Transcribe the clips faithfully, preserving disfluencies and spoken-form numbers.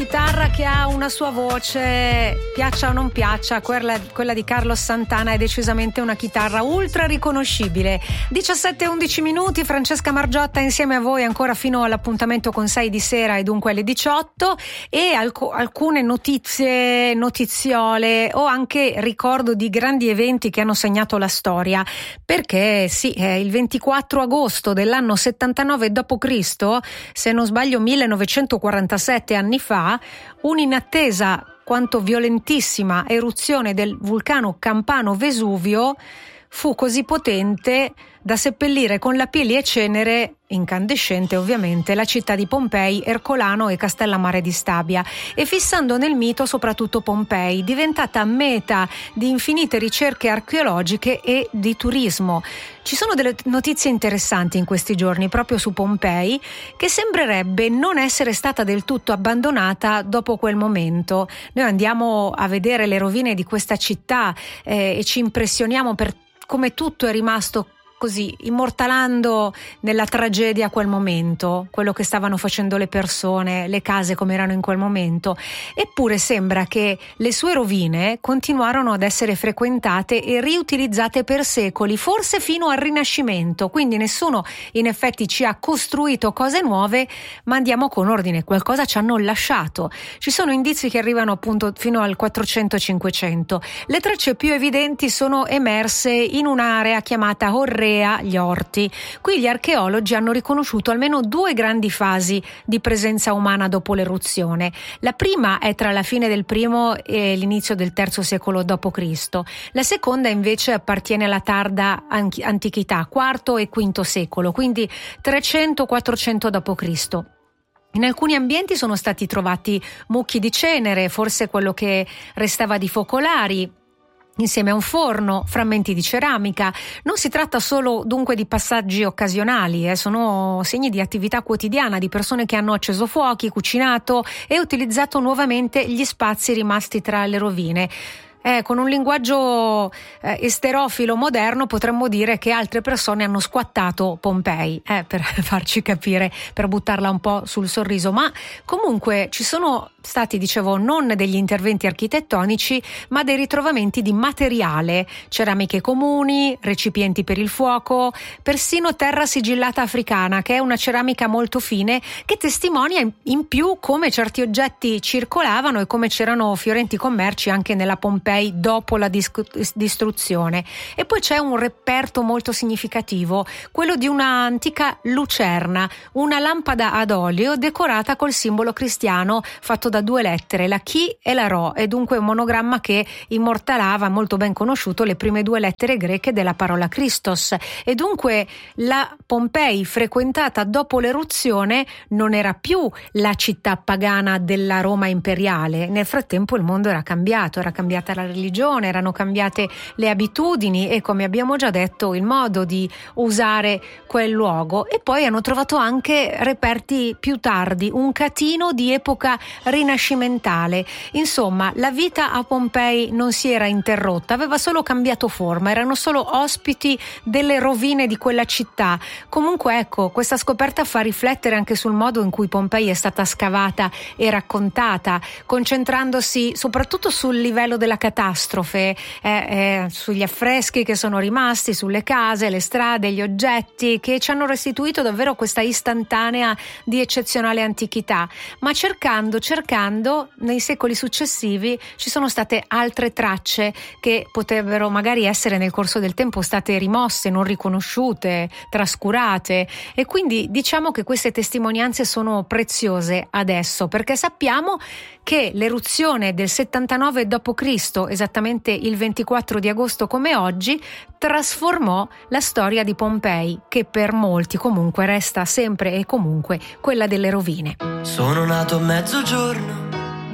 chitarra che ha una sua voce, piaccia o non piaccia, quella, quella di Carlos Santana è decisamente una chitarra ultra riconoscibile. diciassette e undici minuti, Francesca Margiotta insieme a voi ancora fino all'appuntamento con sei di sera e dunque alle diciotto, e alc- alcune notizie, notiziole o anche ricordo di grandi eventi che hanno segnato la storia, perché sì, eh, il ventiquattro agosto dell'anno settantanove dopo Cristo, se non sbaglio millenovecentoquarantasette anni fa, un'inattesa quanto violentissima eruzione del vulcano campano Vesuvio fu così potente da seppellire con la pietra e cenere incandescente ovviamente la città di Pompei, Ercolano e Castellammare di Stabia, e fissando nel mito soprattutto Pompei, diventata meta di infinite ricerche archeologiche e di turismo. Ci sono delle notizie interessanti in questi giorni proprio su Pompei, che sembrerebbe non essere stata del tutto abbandonata dopo quel momento. Noi andiamo a vedere le rovine di questa città eh, e ci impressioniamo per come tutto è rimasto così, immortalando nella tragedia quel momento, quello che stavano facendo le persone, le case come erano in quel momento. Eppure sembra che le sue rovine continuarono ad essere frequentate e riutilizzate per secoli, forse fino al Rinascimento, quindi nessuno in effetti ci ha costruito cose nuove, ma andiamo con ordine, qualcosa ci hanno lasciato. Ci sono indizi che arrivano appunto fino al quattrocento cinquecento. Le tracce più evidenti sono emerse in un'area chiamata Orrea, gli orti. Qui gli archeologi hanno riconosciuto almeno due grandi fasi di presenza umana dopo l'eruzione. La prima è tra la fine del primo e l'inizio del terzo secolo dopo Cristo. La seconda invece appartiene alla tarda antichità, quarto e quinto secolo, quindi trecento quattrocento dopo Cristo. In alcuni ambienti sono stati trovati mucchi di cenere, forse quello che restava di focolari, insieme a un forno, frammenti di ceramica. Non si tratta solo dunque di passaggi occasionali, eh, sono segni di attività quotidiana di persone che hanno acceso fuochi, cucinato e utilizzato nuovamente gli spazi rimasti tra le rovine. Eh, con un linguaggio eh, esterofilo moderno potremmo dire che altre persone hanno squattato Pompei, eh, per farci capire, per buttarla un po' sul sorriso, ma comunque ci sono stati, dicevo, non degli interventi architettonici, ma dei ritrovamenti di materiale, ceramiche comuni, recipienti per il fuoco, persino terra sigillata africana, che è una ceramica molto fine che testimonia in, in più come certi oggetti circolavano e come c'erano fiorenti commerci anche nella Pompei dopo la dis- distruzione. E poi c'è un reperto molto significativo, quello di una antica lucerna, una lampada ad olio decorata col simbolo cristiano fatto da due lettere, la Chi e la Ro, e dunque un monogramma che immortalava, molto ben conosciuto, le prime due lettere greche della parola Christos. E dunque la Pompei frequentata dopo l'eruzione non era più la città pagana della Roma imperiale. Nel frattempo il mondo era cambiato, era cambiata la religione, erano cambiate le abitudini e, come abbiamo già detto, il modo di usare quel luogo. E poi hanno trovato anche reperti più tardi, un catino di epoca rinascimentale. Insomma, la vita a Pompei non si era interrotta, aveva solo cambiato forma, erano solo ospiti delle rovine di quella città. Comunque ecco, questa scoperta fa riflettere anche sul modo in cui Pompei è stata scavata e raccontata, concentrandosi soprattutto sul livello della catastrofe, eh, eh, sugli affreschi che sono rimasti, sulle case, le strade, gli oggetti che ci hanno restituito davvero questa istantanea di eccezionale antichità. Ma cercando, cercando, nei secoli successivi ci sono state altre tracce che potrebbero magari essere nel corso del tempo state rimosse, non riconosciute, trascurate, e quindi diciamo che queste testimonianze sono preziose adesso, perché sappiamo che l'eruzione del settantanove dopo Cristo, esattamente il ventiquattro di agosto come oggi, trasformò la storia di Pompei, che per molti comunque resta sempre e comunque quella delle rovine. Sono nato a mezzogiorno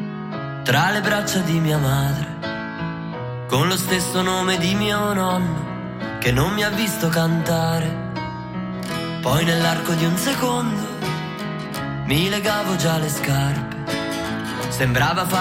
tra le braccia di mia madre, con lo stesso nome di mio nonno che non mi ha visto cantare. Poi nell'arco di un secondo mi legavo già le scarpe, sembrava fare